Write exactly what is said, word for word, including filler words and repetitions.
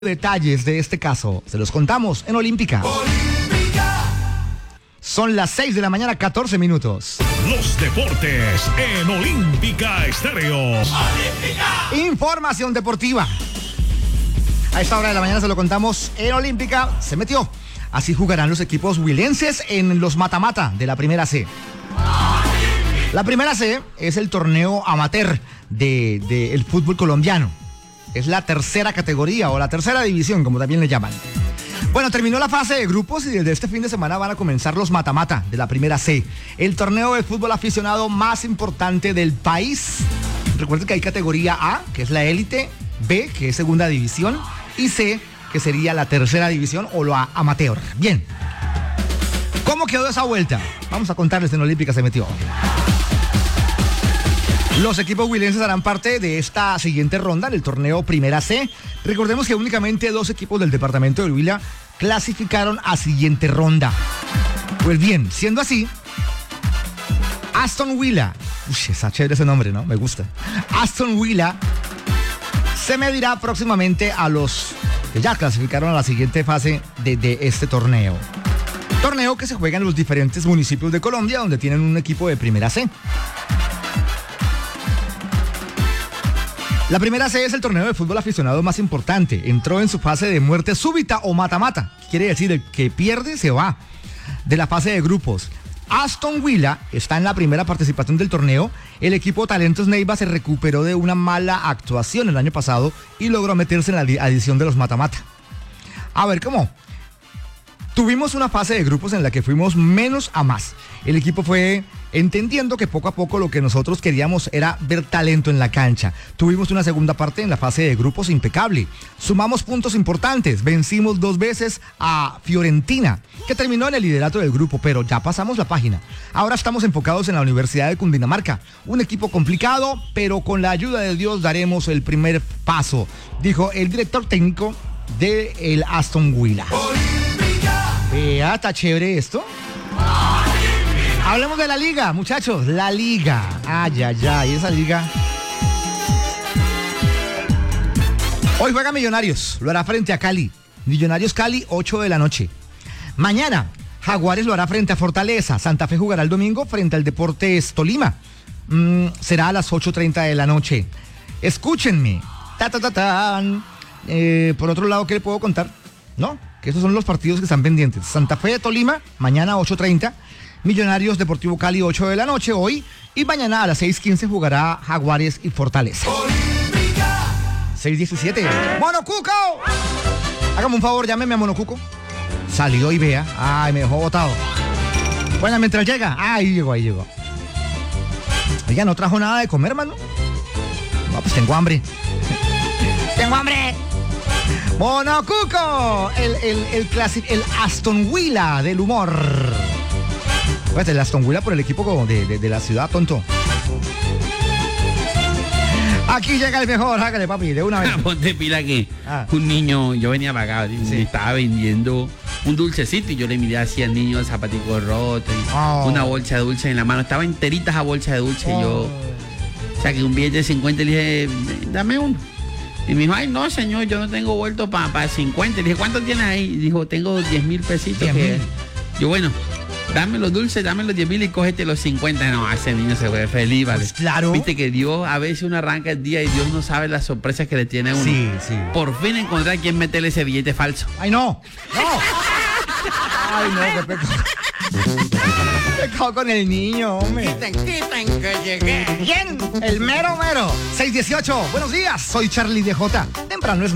Detalles de este caso se los contamos en Olímpica. Olímpica. Son las seis de la mañana, catorce minutos. Los deportes en Olímpica Estéreo. Olímpica. Información deportiva. A esta hora de la mañana se lo contamos en Olímpica. Se metió. Así jugarán los equipos huilenses en los mata-mata de la Primera C. La Primera C es el torneo amateur del de, de fútbol colombiano. Es la tercera categoría o la tercera división, como también le llaman. Bueno, terminó la fase de grupos y desde este fin de semana van a comenzar los mata-mata de la Primera C, el torneo de fútbol aficionado más importante del país. Recuerden que hay categoría A, que es la élite, B, que es segunda división, y C, que sería la tercera división o la amateur. Bien. ¿Cómo quedó esa vuelta? Vamos a contarles en Olímpica se metió. Los equipos huilenses harán parte de esta siguiente ronda del torneo Primera C. Recordemos que únicamente dos equipos del departamento de Huila clasificaron a siguiente ronda. Pues bien, siendo así, Aston Huila, uy, está chévere ese nombre, ¿no? Me gusta. Aston Huila se medirá próximamente a los que ya clasificaron a la siguiente fase de, de este torneo. Torneo que se juega en los diferentes municipios de Colombia, donde tienen un equipo de Primera C. La Primera C es el torneo de fútbol aficionado más importante. Entró en su fase de muerte súbita o mata-mata. Quiere decir, el que pierde se va de la fase de grupos. Aston Huila está en la primera participación del torneo. El equipo Talentos Neiva se recuperó de una mala actuación el año pasado y logró meterse en la adición de los mata-mata. A ver, ¿cómo? Tuvimos una fase de grupos en la que fuimos menos a más. El equipo fue entendiendo que poco a poco lo que nosotros queríamos era ver talento en la cancha. Tuvimos una segunda parte en la fase de grupos impecable. Sumamos puntos importantes. Vencimos dos veces a Fiorentina, que terminó en el liderato del grupo, pero ya pasamos la página. Ahora estamos enfocados en la Universidad de Cundinamarca. Un equipo complicado, pero con la ayuda de Dios daremos el primer paso, dijo el director técnico del Aston Huila. Vea, está chévere esto. Hablemos de la liga, muchachos. La liga. Ay, ay, ay. Esa liga. Hoy juega Millonarios. Lo hará frente a Cali. Millonarios Cali, ocho de la noche. Mañana, Jaguares lo hará frente a Fortaleza. Santa Fe jugará el domingo frente al Deportes Tolima. Mm, será a las ocho treinta de la noche. Escúchenme. Ta, ta, ta, tan. Eh, por otro lado, ¿qué le puedo contar? ¿No? Que esos son los partidos que están pendientes. Santa Fe de Tolima, mañana ocho treinta. Millonarios Deportivo Cali, ocho de la noche hoy. Y mañana a las seis quince jugará Jaguares y Fortaleza. seis diecisiete. ¡Monocuco! Hágame un favor, llámeme a Monocuco. Salió y vea. Ay, me dejó botado. Bueno, mientras llega. Ahí llegó, ahí llegó. Oiga, ¿no trajo nada de comer, mano? No, pues tengo hambre. ¡Tengo hambre! Monocuco, el, el, el, classic, el Aston Huila del humor. Pues el Aston Huila por el equipo de, de, de la ciudad, tonto. Aquí llega el mejor, hágale, papi, de una vez. Ponte pila que ah. un niño, yo venía para acá, sí. estaba vendiendo un dulcecito y yo le miré así al niño el zapatico roto y oh. una bolsa de dulce en la mano. Estaba enterita esa bolsa de dulce oh. y yo saqué un billete de cincuenta y le dije, dame uno. Y me dijo, ay, no, señor, yo no tengo vuelto para pa cincuenta. Y le dije, ¿cuánto tienes ahí? Y dijo, tengo diez mil pesitos. Que... Yo, bueno, dame los dulces, dame los diez mil y cógete los cincuenta. No, ese niño se fue feliz, ¿vale? Pues claro. Viste que Dios, a veces uno arranca el día y Dios no sabe las sorpresas que le tiene a uno. Sí, sí. Por fin encontrar a quien meterle ese billete falso. ¡Ay, no! ¡No! ¡Ay, no, qué pecado! Pecado con el niño, hombre. Quiten, quiten que llegué. ¿Quién? El mero mero. seis dieciocho. Buenos días, soy Charlie D J. Temprano es